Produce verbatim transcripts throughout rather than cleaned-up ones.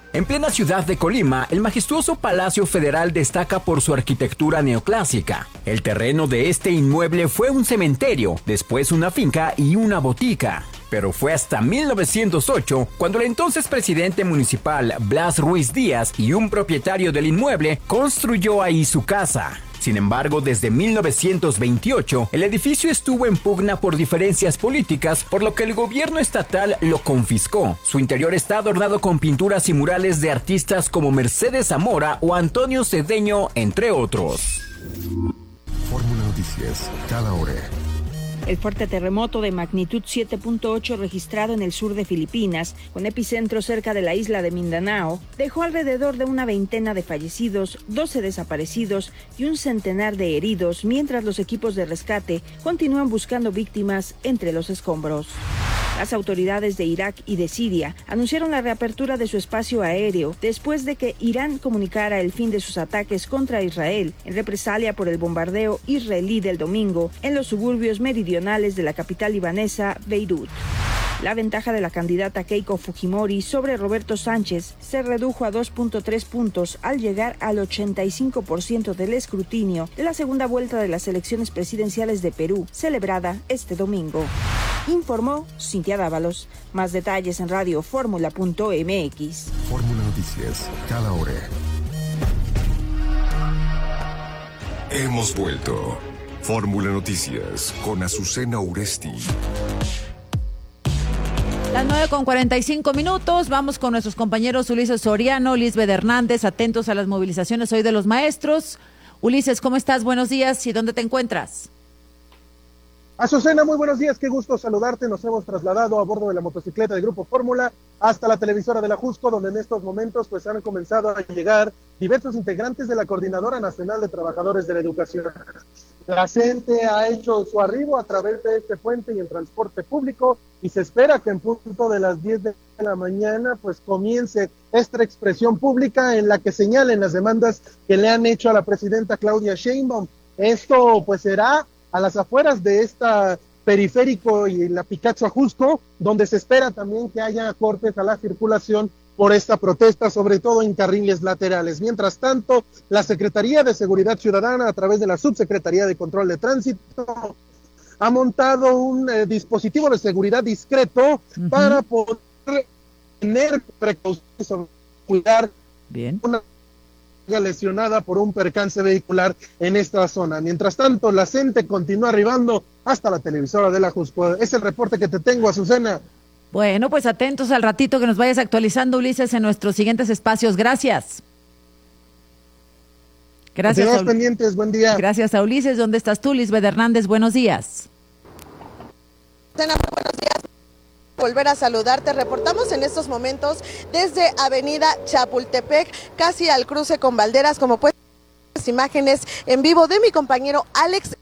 En plena ciudad de Colima, el majestuoso Palacio Federal destaca por su arquitectura neoclásica. El terreno de este inmueble fue un cementerio, después una finca y una botica. Pero fue hasta mil novecientos ocho cuando el entonces presidente municipal Blas Ruiz Díaz y un propietario del inmueble construyó ahí su casa. Sin embargo, desde mil novecientos veintiocho, el edificio estuvo en pugna por diferencias políticas, por lo que el gobierno estatal lo confiscó. Su interior está adornado con pinturas y murales de artistas como Mercedes Zamora o Antonio Cedeño, entre otros. Fórmula Noticias, cada hora. El fuerte terremoto de magnitud siete punto ocho registrado en el sur de Filipinas, con epicentro cerca de la isla de Mindanao, dejó alrededor de una veintena de fallecidos, doce desaparecidos y un centenar de heridos, mientras los equipos de rescate continúan buscando víctimas entre los escombros. Las autoridades de Irak y de Siria anunciaron la reapertura de su espacio aéreo después de que Irán comunicara el fin de sus ataques contra Israel en represalia por el bombardeo israelí del domingo en los suburbios meridionales de la capital libanesa, Beirut. La ventaja de la candidata Keiko Fujimori sobre Roberto Sánchez se redujo a dos punto tres puntos al llegar al ochenta y cinco por ciento del escrutinio de la segunda vuelta de las elecciones presidenciales de Perú, celebrada este domingo. Informó Cintia Dávalos. Más detalles en radio fórmula punto m x. Fórmula Noticias, cada hora. Hemos vuelto. Fórmula Noticias con Azucena Uresti. Las nueve con cuarenta y cinco minutos, vamos con nuestros compañeros Ulises Soriano, Lisbeth Hernández, atentos a las movilizaciones hoy de los maestros. Ulises, ¿cómo estás? Buenos días, ¿y dónde te encuentras? Azucena, muy buenos días, qué gusto saludarte. Nos hemos trasladado a bordo de la motocicleta del Grupo Fórmula hasta la televisora de la Jusco, donde en estos momentos pues han comenzado a llegar diversos integrantes de la Coordinadora Nacional de Trabajadores de la Educación. La gente ha hecho su arribo a través de este puente y en transporte público y se espera que en punto de las diez de la mañana pues comience esta expresión pública en la que señalen las demandas que le han hecho a la presidenta Claudia Sheinbaum. Esto pues será a las afueras de esta periférico y la Picacho a Jusco, donde se espera también que haya cortes a la circulación por esta protesta, sobre todo en carriles laterales. Mientras tanto, la Secretaría de Seguridad Ciudadana, a través de la Subsecretaría de Control de Tránsito, ha montado un eh, dispositivo de seguridad discreto uh-huh. para poder tener precauciones sobre cuidar Bien. una lesionada por un percance vehicular en esta zona. Mientras tanto, la gente continúa arribando hasta la televisora de la Jusco. Es el reporte que te tengo, Azucena. Bueno, pues atentos al ratito que nos vayas actualizando, Ulises, en nuestros siguientes espacios. Gracias. Gracias. Quedamos pendientes, buen día. Gracias a Ulises. ¿Dónde estás tú, Lisbeth Hernández? Buenos días. Buenos días. Volver a saludarte. Reportamos en estos momentos desde Avenida Chapultepec, casi al cruce con Valderas, como pueden ver las imágenes en vivo de mi compañero Alex.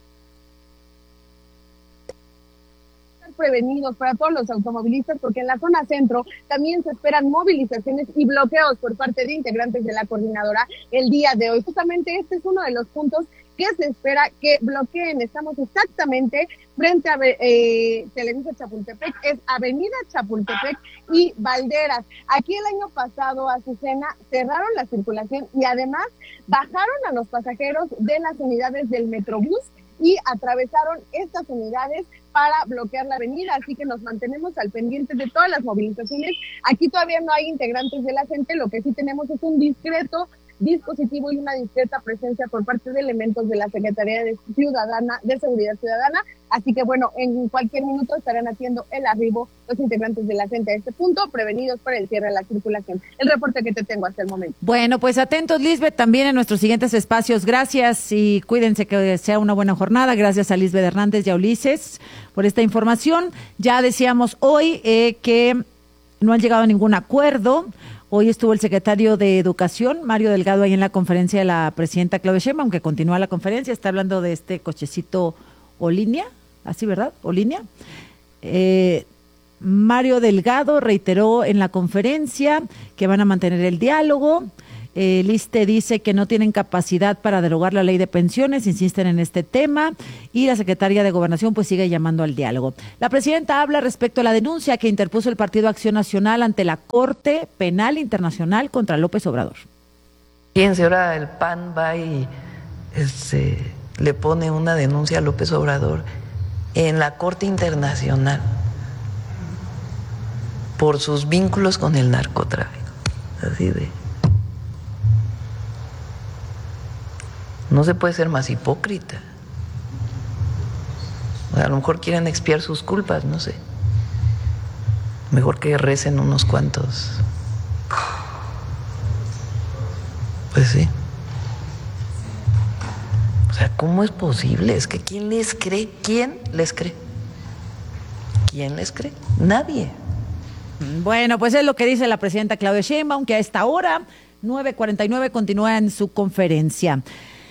Prevenidos para todos los automovilistas, porque en la zona centro también se esperan movilizaciones y bloqueos por parte de integrantes de la coordinadora el día de hoy. Justamente este es uno de los puntos que se espera que bloqueen. Estamos exactamente frente a eh, Televisa Chapultepec, es Avenida Chapultepec y Valderas. Aquí el año pasado, Azucena, cerraron la circulación y además bajaron a los pasajeros de las unidades del Metrobús y atravesaron estas unidades para bloquear la avenida, así que nos mantenemos al pendiente de todas las movilizaciones. Aquí todavía no hay integrantes de la gente, lo que sí tenemos es un discreto dispositivo y una discreta presencia por parte de elementos de la Secretaría de Ciudadana, de Seguridad Ciudadana, así que bueno, en cualquier minuto estarán haciendo el arribo los integrantes de la gente a este punto, prevenidos para el cierre de la circulación. El reporte que te tengo hasta el momento. Bueno, pues atentos, Lisbeth, también en nuestros siguientes espacios. Gracias y cuídense, que sea una buena jornada. Gracias a Lisbeth Hernández y a Ulises por esta información. Ya decíamos hoy eh, que no han llegado a ningún acuerdo. Hoy estuvo el secretario de Educación, Mario Delgado, ahí en la conferencia de la presidenta Claudia Sheinbaum, aunque continúa la conferencia, está hablando de este cochecito Olinia, así, ¿verdad? Olinia. Eh, Mario Delgado reiteró en la conferencia que van a mantener el diálogo, El I S S S T E dice que no tienen capacidad para derogar la ley de pensiones, insisten en este tema, y la secretaria de Gobernación pues sigue llamando al diálogo. La presidenta habla respecto a la denuncia que interpuso el Partido Acción Nacional ante la Corte Penal Internacional contra López Obrador. Fíjense, ahora el P A N va y este, le pone una denuncia a López Obrador en la Corte Internacional por sus vínculos con el narcotráfico. Así de... No se puede ser más hipócrita. A lo mejor quieren expiar sus culpas, no sé. Mejor que recen unos cuantos. Pues sí. O sea, ¿cómo es posible? Es que ¿quién les cree? ¿Quién les cree? ¿Quién les cree? Nadie. Bueno, pues es lo que dice la presidenta Claudia Sheinbaum, que a esta hora, nueve cuarenta y nueve, continúa en su conferencia.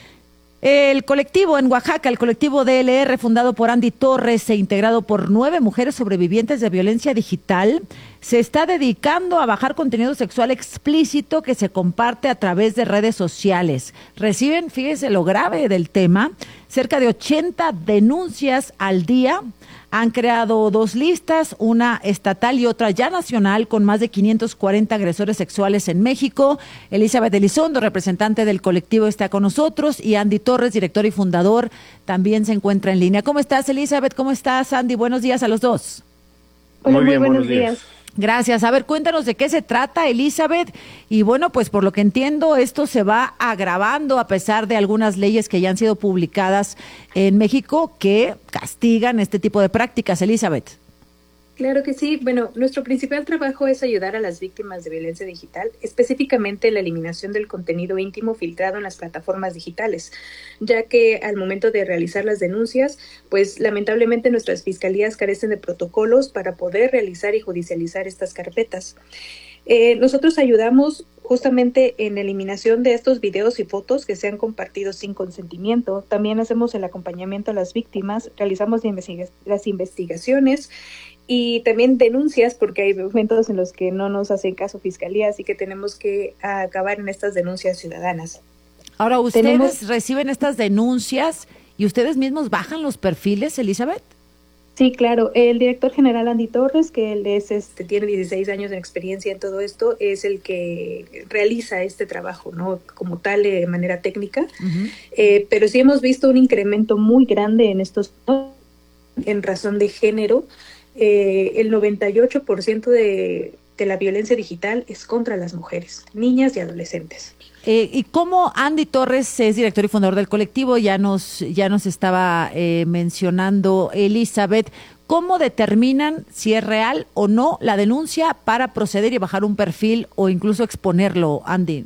El colectivo en Oaxaca, el colectivo D L R, fundado por Andy Torres e integrado por nueve mujeres sobrevivientes de violencia digital, se está dedicando a bajar contenido sexual explícito que se comparte a través de redes sociales. Reciben, fíjese lo grave del tema, cerca de ochenta denuncias al día. Han creado dos listas, una estatal y otra ya nacional, con más de quinientos cuarenta agresores sexuales en México. Elizabeth Elizondo, representante del colectivo, está con nosotros, y Andy Torres, director y fundador, también se encuentra en línea. ¿Cómo estás, Elizabeth? ¿Cómo estás, Andy? Buenos días a los dos. Hola, muy, bien, muy buenos, buenos días. días. Gracias. A ver, cuéntanos de qué se trata, Elizabeth. Y bueno, pues por lo que entiendo, esto se va agravando a pesar de algunas leyes que ya han sido publicadas en México que castigan este tipo de prácticas, Elizabeth. Claro que sí. Bueno, nuestro principal trabajo es ayudar a las víctimas de violencia digital, específicamente la eliminación del contenido íntimo filtrado en las plataformas digitales, ya que al momento de realizar las denuncias, pues lamentablemente nuestras fiscalías carecen de protocolos para poder realizar y judicializar estas carpetas. Eh, nosotros ayudamos justamente en eliminación de estos videos y fotos que sean compartidos sin consentimiento. También hacemos el acompañamiento a las víctimas, realizamos investiga- las investigaciones y también denuncias, porque hay momentos en los que no nos hacen caso fiscalía, así que tenemos que acabar en estas denuncias ciudadanas. Ahora, ¿ustedes Tenemos... reciben estas denuncias y ustedes mismos bajan los perfiles, Elizabeth? Sí, claro. El director general Andy Torres, que él es, este, tiene dieciséis años de experiencia en todo esto, es el que realiza este trabajo, ¿no? Como tal, de manera técnica. Uh-huh. Eh, pero sí hemos visto un incremento muy grande en estos, en razón de género. Eh, el noventa y ocho por ciento de, de la violencia digital es contra las mujeres, niñas y adolescentes. Eh, ¿Y cómo Andy Torres es director y fundador del colectivo? Ya nos, ya nos estaba eh, mencionando Elizabeth. ¿Cómo determinan si es real o no la denuncia para proceder y bajar un perfil o incluso exponerlo, Andy?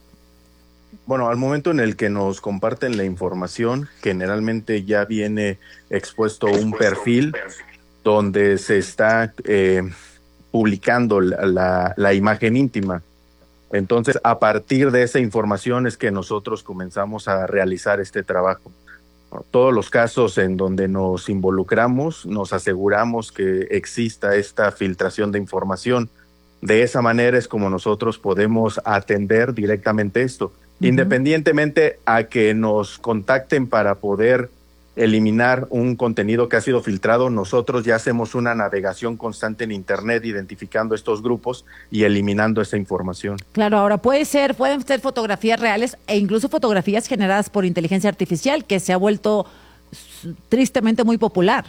Bueno, al momento en el que nos comparten la información, generalmente ya viene expuesto un perfil donde se está eh, publicando la, la, la imagen íntima. Entonces, a partir de esa información es que nosotros comenzamos a realizar este trabajo. Todos los casos en donde nos involucramos, nos aseguramos que exista esta filtración de información. De esa manera es como nosotros podemos atender directamente esto, uh-huh. independientemente a que nos contacten para poder eliminar un contenido que ha sido filtrado. Nosotros ya hacemos una navegación constante en Internet identificando estos grupos y eliminando esa información. Claro, ahora puede ser, pueden ser fotografías reales e incluso fotografías generadas por inteligencia artificial, que se ha vuelto tristemente muy popular.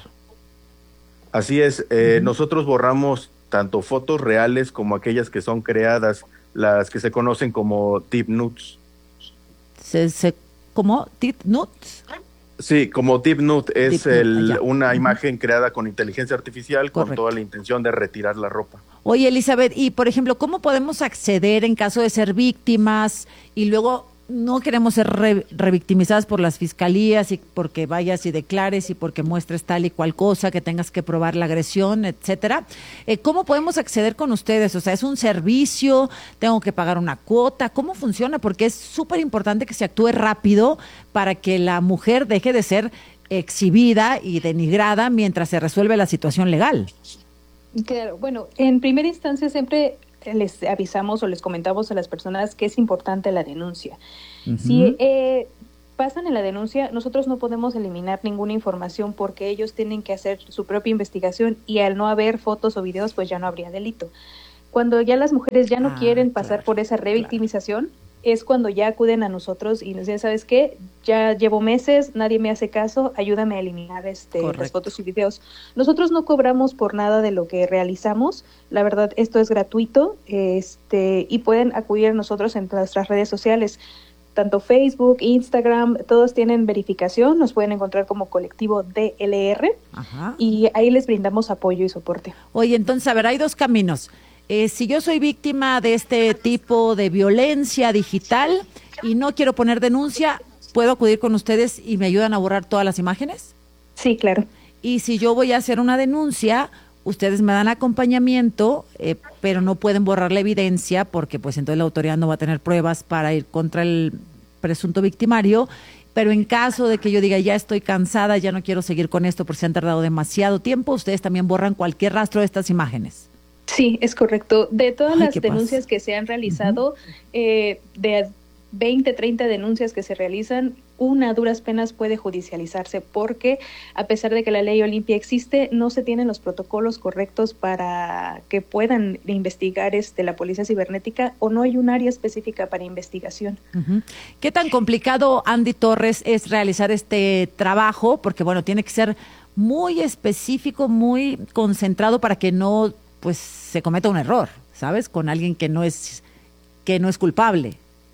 Así es, eh, uh-huh. nosotros borramos tanto fotos reales como aquellas que son creadas, las que se conocen como deep nudes. ¿Se, se, ¿Cómo? ¿Deep nudes? Sí, como Deep Nude es Deep el, Nude, una uh-huh. imagen creada con inteligencia artificial. Correcto. Con toda la intención de retirar la ropa. Oye, Elizabeth, y por ejemplo, ¿cómo podemos acceder en caso de ser víctimas y luego no queremos ser re, revictimizadas por las fiscalías y porque vayas y declares y porque muestres tal y cual cosa, que tengas que probar la agresión, etcétera? Eh, ¿Cómo podemos acceder con ustedes? O sea, ¿es un servicio? ¿Tengo que pagar una cuota? ¿Cómo funciona? Porque es súper importante que se actúe rápido para que la mujer deje de ser exhibida y denigrada mientras se resuelve la situación legal. Claro, bueno, en primera instancia siempre les avisamos o les comentamos a las personas que es importante la denuncia. Uh-huh. Si eh, pasan en la denuncia, nosotros no podemos eliminar ninguna información porque ellos tienen que hacer su propia investigación y al no haber fotos o videos, pues ya no habría delito. Cuando ya las mujeres ya no ah, quieren pasar claro, por esa revictimización, claro. es cuando ya acuden a nosotros y nos dicen, ¿sabes qué? Ya llevo meses, nadie me hace caso, ayúdame a eliminar este, las fotos y videos. Nosotros no cobramos por nada de lo que realizamos, la verdad esto es gratuito, este, y pueden acudir a nosotros en nuestras redes sociales, tanto Facebook, Instagram, todos tienen verificación, nos pueden encontrar como colectivo D L R. Ajá. Y ahí les brindamos apoyo y soporte. Oye, entonces, a ver, hay dos caminos. Eh, si yo soy víctima de este tipo de violencia digital y no quiero poner denuncia, ¿puedo acudir con ustedes y me ayudan a borrar todas las imágenes? Sí, claro. Y si yo voy a hacer una denuncia, ustedes me dan acompañamiento, eh, pero no pueden borrar la evidencia porque pues entonces la autoridad no va a tener pruebas para ir contra el presunto victimario. Pero en caso de que yo diga, ya estoy cansada, ya no quiero seguir con esto porque se han tardado demasiado tiempo, ustedes también borran cualquier rastro de estas imágenes. Sí, es correcto. De todas Ay, las denuncias pasa? que se han realizado, uh-huh. eh, de veinte, treinta denuncias que se realizan, una a duras penas puede judicializarse porque a pesar de que la ley Olimpia existe, no se tienen los protocolos correctos para que puedan investigar este, la policía cibernética o no hay un área específica para investigación. Uh-huh. ¿Qué tan complicado, Andy Torres, es realizar este trabajo? Porque bueno, tiene que ser muy específico, muy concentrado para que no pues se cometa un error, ¿sabes? Con alguien que no es que no es culpable.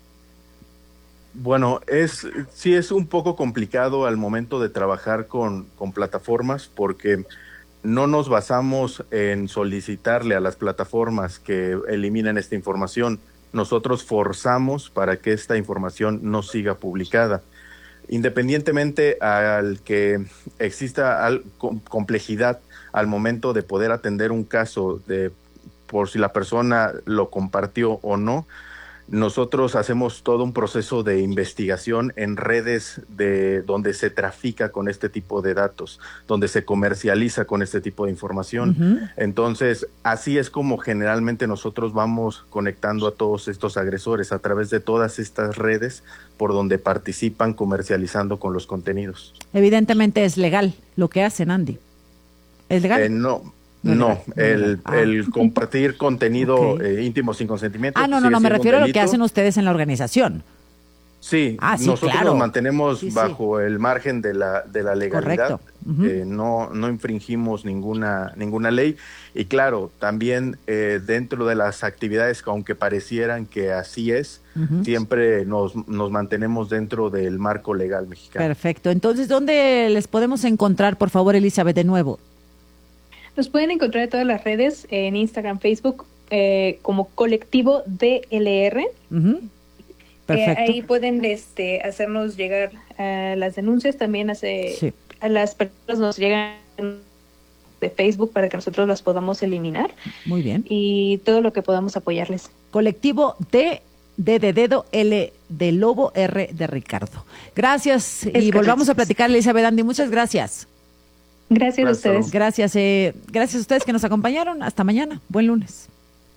Bueno, es sí es un poco complicado al momento de trabajar con, con plataformas porque no nos basamos en solicitarle a las plataformas que eliminen esta información. Nosotros forzamos para que esta información no siga publicada. Independientemente al que exista al, com, complejidad al momento de poder atender un caso de por si la persona lo compartió o no, nosotros hacemos todo un proceso de investigación en redes de donde se trafica con este tipo de datos, donde se comercializa con este tipo de información. Uh-huh. Entonces, así es como generalmente nosotros vamos conectando a todos estos agresores a través de todas estas redes por donde participan comercializando con los contenidos. Evidentemente es legal lo que hacen, Andy. ¿Es legal? Eh, no. No, el, ah. el compartir contenido okay. eh, íntimo sin consentimiento. Ah, no, no, no, me refiero a lo que hacen ustedes en la organización. Sí, ah, sí nosotros claro. nos mantenemos sí, bajo sí. el margen de la de la legalidad. Uh-huh. eh, no no infringimos ninguna ninguna ley y claro, también eh, dentro de las actividades que aunque parecieran que así es, uh-huh. siempre nos nos mantenemos dentro del marco legal mexicano. Perfecto. Entonces, ¿dónde les podemos encontrar, por favor, Elizabeth, de nuevo? Nos pueden encontrar en todas las redes, en Instagram, Facebook, eh, como colectivo D L R. Uh-huh. Perfecto. Eh, ahí pueden este, hacernos llegar uh, las denuncias, también hace, sí. a las personas nos llegan de Facebook para que nosotros las podamos eliminar. Muy bien. Y todo lo que podamos apoyarles. Colectivo D, D de dedo, L de lobo, R de Ricardo. Gracias es y correcto. Volvamos a platicar, Elizabeth, Andy, muchas gracias. Gracias a ustedes. Gracias, eh, gracias a ustedes que nos acompañaron. Hasta mañana. Buen lunes.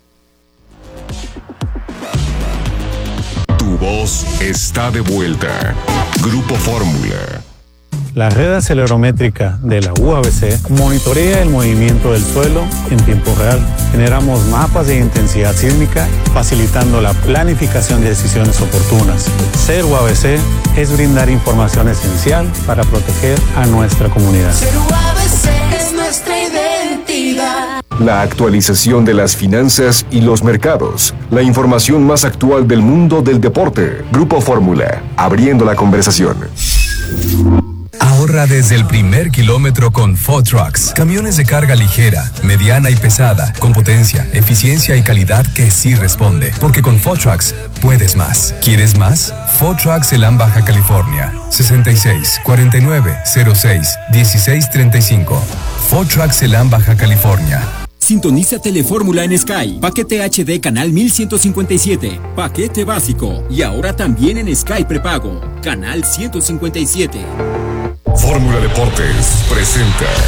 Tu voz está de vuelta. Grupo Fórmula. La red acelerométrica de la U A B C monitorea el movimiento del suelo en tiempo real. Generamos mapas de intensidad sísmica, facilitando la planificación de decisiones oportunas. Ser U A B C es brindar información esencial para proteger a nuestra comunidad. Ser U A B C es nuestra identidad. La actualización de las finanzas y los mercados. La información más actual del mundo del deporte. Grupo Fórmula, abriendo la conversación. Ahorra desde el primer kilómetro con Food Trucks. Camiones de carga ligera, mediana y pesada, con potencia, eficiencia y calidad que sí responde. Porque con Food Trucks puedes más. ¿Quieres más? Food Trucks Elan Baja California. sesenta y seis, cuarenta y nueve, cero seis, dieciséis treinta y cinco. Food Trucks Elan Baja California. Sintoniza Telefórmula en Sky. Paquete H D canal mil ciento cincuenta y siete. Paquete básico. Y ahora también en Sky prepago. Canal ciento cincuenta y siete. Fórmula Deportes presenta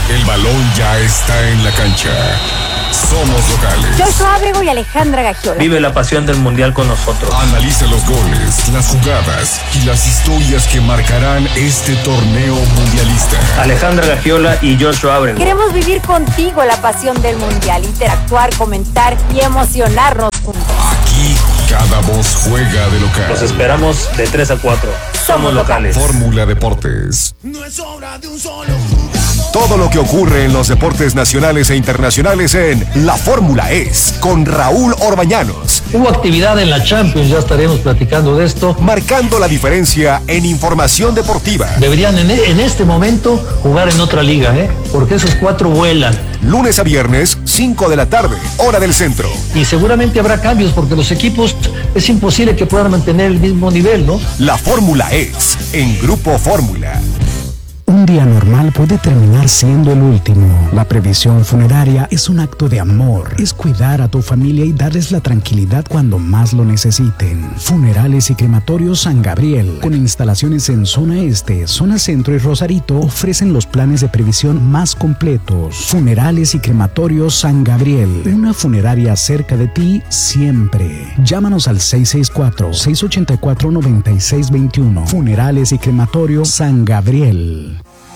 El balón ya está en la cancha. Somos locales. Joshua Abrego y Alejandra Gagiola. Vive la pasión del mundial con nosotros. Analiza los goles, las jugadas y las historias que marcarán este torneo mundialista. Alejandra Gagiola y Joshua Abrego. Queremos vivir contigo la pasión del mundial, interactuar, comentar y emocionarnos juntos. Aquí cada voz juega de local. Los esperamos de tres a cuatro. Somos locales. Fórmula Deportes. No es obra de un solo jugador. Todo lo que ocurre en los deportes nacionales e internacionales en La Fórmula es con Raúl Orbañanos. Hubo actividad en la Champions, ya estaremos platicando de esto. Marcando la diferencia en información deportiva. Deberían en, en este momento jugar en otra liga, ¿eh? Porque esos cuatro vuelan. Lunes a viernes, cinco de la tarde, hora del centro. Y seguramente habrá cambios porque los equipos es imposible que puedan mantener el mismo nivel, ¿no? La Fórmula es en Grupo Fórmula. Un día normal puede terminar siendo el último. La previsión funeraria es un acto de amor. Es cuidar a tu familia y darles la tranquilidad cuando más lo necesiten. Funerales y Crematorios San Gabriel, con instalaciones en zona este, zona centro y Rosarito, ofrecen los planes de previsión más completos. Funerales y Crematorios San Gabriel, una funeraria cerca de ti siempre. Llámanos al seis seis cuatro, seis ocho cuatro, nueve seis dos uno. Funerales y Crematorios San Gabriel.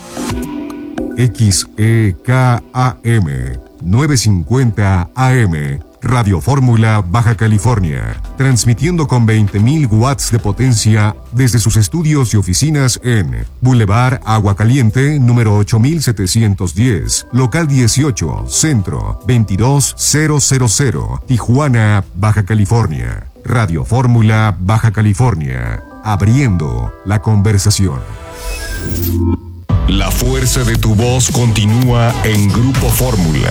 X E K A M novecientos cincuenta A M Radio Fórmula Baja California, transmitiendo con veinte mil watts de potencia desde sus estudios y oficinas en Boulevard Agua Caliente, número ocho mil setecientos diez, local dieciocho, centro veintidós mil, Tijuana, Baja California. Radio Fórmula Baja California, abriendo la conversación. La fuerza de tu voz continúa en Grupo Fórmula.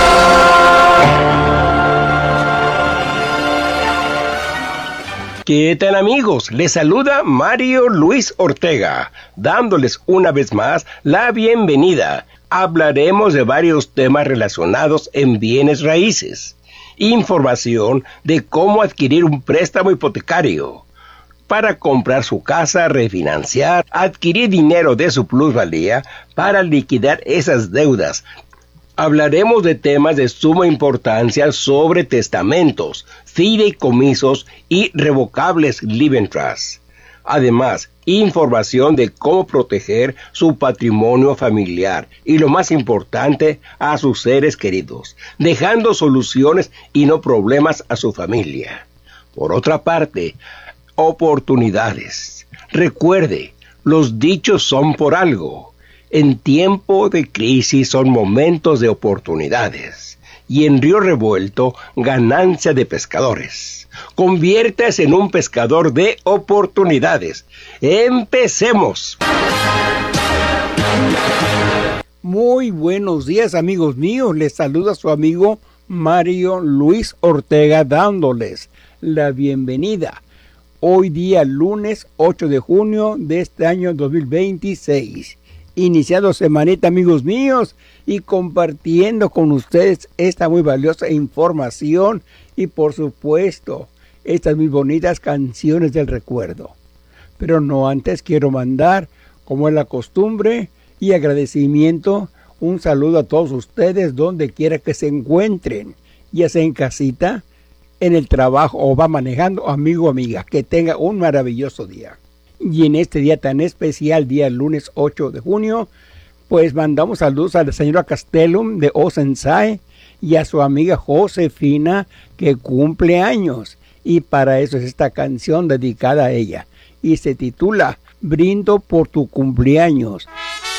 ¿Qué tal, amigos? Les saluda Mario Luis Ortega, dándoles una vez más la bienvenida. Hablaremos de varios temas relacionados en bienes raíces, información de cómo adquirir un préstamo hipotecario para comprar su casa, refinanciar, adquirir dinero de su plusvalía para liquidar esas deudas. Hablaremos de temas de suma importancia sobre testamentos, fideicomisos y revocables living trusts. Además, información de cómo proteger su patrimonio familiar y, lo más importante, a sus seres queridos, dejando soluciones y no problemas a su familia. Por otra parte, oportunidades. Recuerde, los dichos son por algo. En tiempo de crisis son momentos de oportunidades. Y en Río Revuelto, ganancia de pescadores. Conviértase en un pescador de oportunidades. ¡Empecemos! Muy buenos días, amigos míos. Les saluda su amigo Mario Luis Ortega, dándoles la bienvenida. Hoy día lunes ocho de junio de este año dos mil veintiséis. Iniciando semanita, amigos míos, y compartiendo con ustedes esta muy valiosa información y, por supuesto, estas muy bonitas canciones del recuerdo. Pero no antes quiero mandar, como es la costumbre y agradecimiento, un saludo a todos ustedes donde quiera que se encuentren, ya sea en casita, en el trabajo o va manejando, amigo o amiga, que tenga un maravilloso día. Y en este día tan especial, día lunes ocho de junio, pues mandamos saludos a la señora Castellum de Oceanside y a su amiga Josefina, que cumple años. Y para eso es esta canción dedicada a ella. Y se titula Brindo por tu cumpleaños.